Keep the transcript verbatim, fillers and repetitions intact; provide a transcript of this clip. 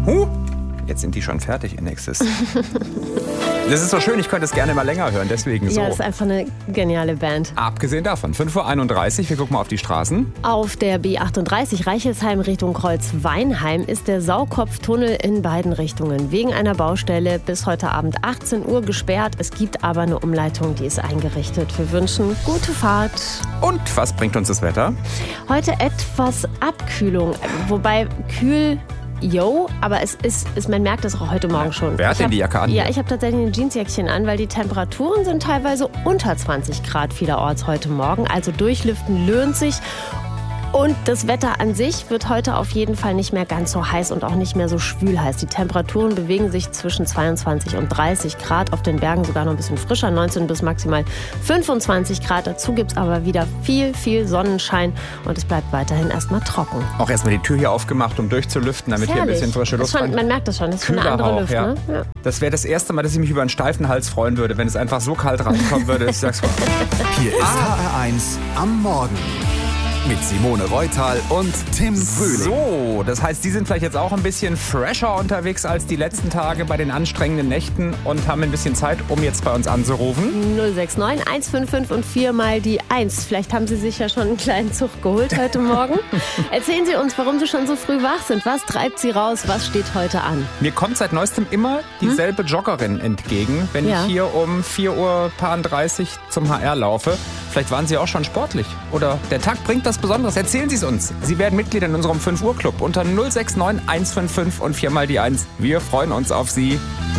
Huh, jetzt sind die schon fertig, Inexis. Das ist so schön, ich könnte es gerne mal länger hören, deswegen so. Ja, das ist einfach eine geniale Band. Abgesehen davon, fünf Uhr einunddreißig, wir gucken mal auf die Straßen. Auf der B achtunddreißig Reichelsheim Richtung Kreuzweinheim ist der Saukopftunnel in beiden Richtungen wegen einer Baustelle bis heute Abend achtzehn Uhr gesperrt. Es gibt aber eine Umleitung, die ist eingerichtet. Wir wünschen gute Fahrt. Und was bringt uns das Wetter? Heute etwas Abkühlung, wobei kühl... Yo, aber es ist, es, man merkt das auch heute Morgen schon. Wer hat denn die Jacke an? Ja, ich habe tatsächlich ein Jeansjäckchen an, weil die Temperaturen sind teilweise unter zwanzig Grad vielerorts heute Morgen. Also durchlüften lohnt sich. Und das Wetter an sich wird heute auf jeden Fall nicht mehr ganz so heiß und auch nicht mehr so schwül heiß. Die Temperaturen bewegen sich zwischen zweiundzwanzig und dreißig Grad, auf den Bergen sogar noch ein bisschen frischer, neunzehn bis maximal fünfundzwanzig Grad. Dazu gibt es aber wieder viel, viel Sonnenschein und es bleibt weiterhin erstmal trocken. Auch erstmal die Tür hier aufgemacht, um durchzulüften, damit hier ein bisschen frische Luft rein. Man merkt das schon, das ist schon eine andere Hauch, Luft. Ja. Ne? Ja. Das wäre das erste Mal, dass ich mich über einen steifen Hals freuen würde, wenn es einfach so kalt reinkommen würde. Ich sag's mal. Hier ist H R eins am Morgen. Mit Simone Reutal und Tim Frühling. So, das heißt, Sie sind vielleicht jetzt auch ein bisschen fresher unterwegs als die letzten Tage bei den anstrengenden Nächten und haben ein bisschen Zeit, um jetzt bei uns anzurufen. null sechs neun eins fünf fünf und vier mal die eins. Vielleicht haben Sie sich ja schon einen kleinen Zug geholt heute Morgen. Erzählen Sie uns, warum Sie schon so früh wach sind. Was treibt Sie raus? Was steht heute an? Mir kommt seit neuestem immer dieselbe hm? Joggerin entgegen, wenn ja. ich hier um vier Uhr dreißig zum H R laufe. Vielleicht waren Sie auch schon sportlich. Oder der Tag bringt das Besonderes. Erzählen Sie es uns. Sie werden Mitglied in unserem fünf Uhr Club unter null sechs neun eins fünf fünf und vier mal die eins. Wir freuen uns auf Sie.